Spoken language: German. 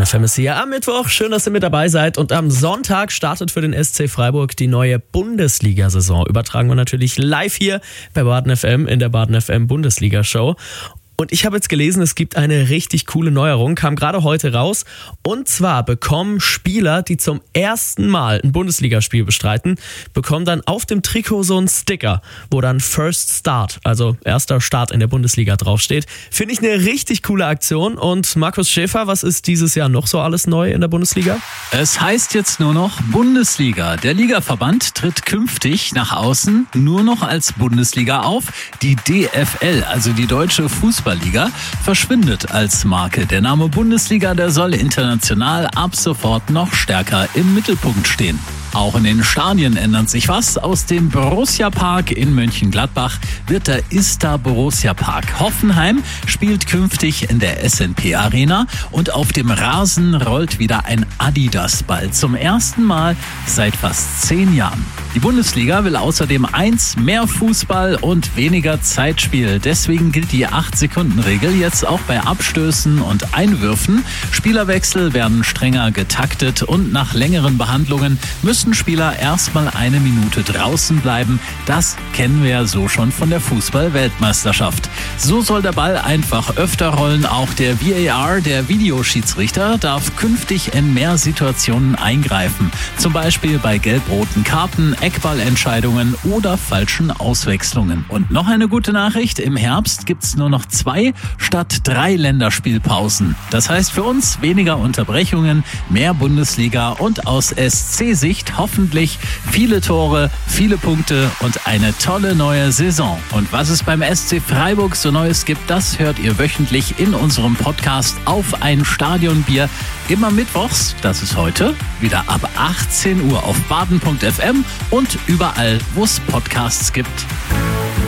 FM ist hier am Mittwoch. Schön, dass ihr mit dabei seid. Und am Sonntag startet für den SC Freiburg die neue Bundesliga-Saison. Übertragen wir natürlich live hier bei Baden FM in der Baden FM Bundesliga-Show. Und ich habe jetzt gelesen, es gibt eine richtig coole Neuerung, kam gerade heute raus. Und zwar bekommen Spieler, die zum ersten Mal ein Bundesligaspiel bestreiten, bekommen dann auf dem Trikot so einen Sticker, wo dann First Start, also erster Start in der Bundesliga draufsteht. Finde ich eine richtig coole Aktion. Und Markus Schäfer, was ist dieses Jahr noch so alles neu in der Bundesliga? Es heißt jetzt nur noch Bundesliga. Der Ligaverband tritt künftig nach außen nur noch als Bundesliga auf. Die DFL, also die Deutsche Fußballliga, verschwindet als Marke. Der Name Bundesliga, der soll international ab sofort noch stärker im Mittelpunkt stehen. Auch in den Stadien ändert sich was. Aus dem Borussia Park in Mönchengladbach wird der ISTA Borussia Park. Hoffenheim spielt künftig in der SNP Arena und auf dem Rasen rollt wieder ein Adidas-Ball. Zum ersten Mal seit fast 10 Jahren. Die Bundesliga will außerdem mehr Fußball und weniger Zeitspiel. Deswegen gilt die 8-Sekunden-Regel jetzt auch bei Abstößen und Einwürfen. Spielerwechsel werden strenger getaktet und nach längeren Behandlungen müssen Spieler erstmal 1 Minute draußen bleiben. Das kennen wir ja so schon von der Fußball-Weltmeisterschaft. So soll der Ball einfach öfter rollen. Auch der VAR, der Videoschiedsrichter, darf künftig in mehr Situationen eingreifen. Zum Beispiel bei gelb-roten Karten, Eckballentscheidungen oder falschen Auswechslungen. Und noch eine gute Nachricht, im Herbst gibt es nur noch 2 statt 3 Länderspielpausen. Das heißt für uns weniger Unterbrechungen, mehr Bundesliga und aus SC-Sicht hoffentlich viele Tore, viele Punkte und eine tolle neue Saison. Und was es beim SC Freiburg so Neues gibt, das hört ihr wöchentlich in unserem Podcast Auf ein Stadionbier. Immer mittwochs, das ist heute, wieder ab 18 Uhr auf baden.fm und überall, wo es Podcasts gibt.